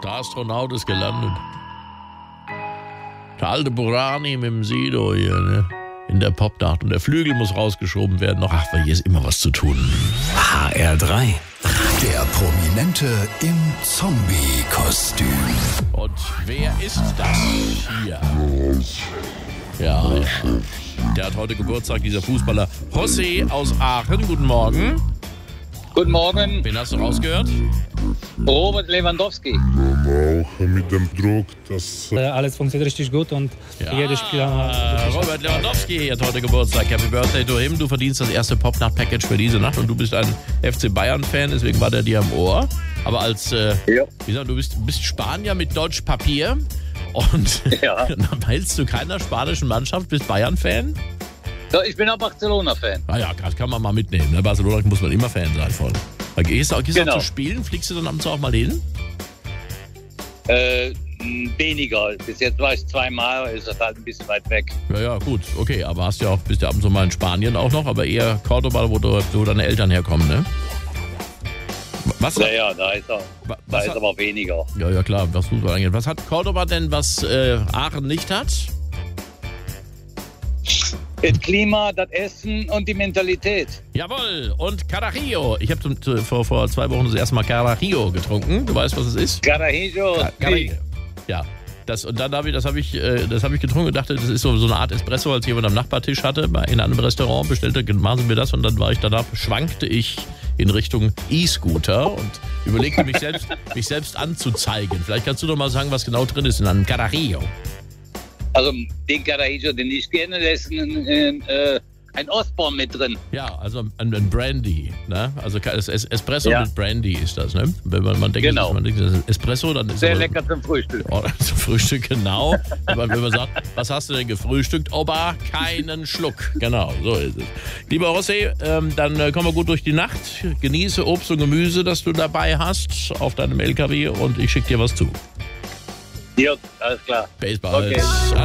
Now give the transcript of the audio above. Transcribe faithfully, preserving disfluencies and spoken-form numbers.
Der Astronaut ist gelandet. Der alte Burani mit dem Sido hier, ne? In der Popnacht. Und der Flügel muss rausgeschoben werden. Noch, ach, weil hier ist immer was zu tun. H R drei. Der Prominente im Zombie-Kostüm. Und wer ist das hier? Ja, ja. Der hat heute Geburtstag, dieser Fußballer José aus Aachen. Guten Morgen. Guten Morgen, Wen hast du rausgehört? Robert Lewandowski. Auch mit dem Druck, dass Äh, Alles funktioniert richtig gut und Ja, jeder Spieler hat Robert Lewandowski hat heute Geburtstag. Happy Birthday to him. Du verdienst das erste Popnacht-Package für diese Nacht und du bist ein F C Bayern-Fan, deswegen war der dir am Ohr. Aber als, äh, Ja. wie gesagt, du bist, bist Spanier mit Deutsch Papier und Ja. dann weilst du keiner spanischen Mannschaft, bist Bayern-Fan? Ja, ich bin auch Barcelona-Fan. Ah ja, das kann man mal mitnehmen. Ne? Barcelona muss man immer Fan sein von. Da gehst du auch, gehst du Genau. auch zu spielen? Fliegst du dann abends auch mal hin? Äh, m, weniger. Bis jetzt war ich zweimal, ist das halt ein bisschen weit weg. Ja, ja, gut, okay, aber hast ja auch, bist ja ab und zu mal in Spanien auch noch, aber eher Cordoba, wo, du, wo deine Eltern herkommen, ne? Was? Ja, ja, da ist er. wa- Da was ist hat, aber weniger. ja, ja, klar, was Fußball angeht. Was hat Cordoba denn, was äh, Aachen nicht hat? Das Klima, das Essen und die Mentalität. Jawohl, und Carajillo. Ich habe vor, vor zwei Wochen das erste Mal Carajillo getrunken. Du weißt, was es ist? Carajillo. Ca- Carajillo. Ja. Das, und dann habe ich, das habe ich, äh, das habe ich getrunken und dachte, das ist so, so eine Art Espresso, als jemand am Nachbartisch hatte, bei, in einem Restaurant, bestellte, machen wir das und dann war ich danach, schwankte ich in Richtung E-Scooter und überlegte mich selbst, mich selbst anzuzeigen. Vielleicht kannst du doch mal sagen, was genau drin ist in einem Carajillo. Also den Carajillo, den ich gerne, da ist ein, ein, äh, ein Ostborn mit drin. Ja, also ein, ein Brandy, ne? Also es- es- Espresso Ja. mit Brandy ist das, ne? Wenn man, man denkt, Genau. man denkt, das ist Espresso, dann ist Sehr aber- lecker zum Frühstück. Oh, zum Frühstück, genau. Wenn man, wenn man sagt, was hast du denn gefrühstückt? Oba, keinen Schluck. Genau, so ist es. Lieber José, ähm, dann äh, kommen wir gut durch die Nacht. Genieße Obst und Gemüse, das du dabei hast auf deinem L K W und ich schicke dir was zu. Ja, alles klar. Baseball. Okay.